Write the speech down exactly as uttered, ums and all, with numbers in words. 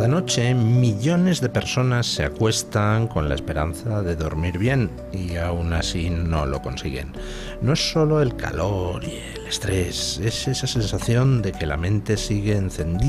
noche, millones de personas se acuestan con la esperanza de dormir bien y aún así no lo consiguen. No es solo el calor y el estrés, es esa sensación de que la mente sigue encendida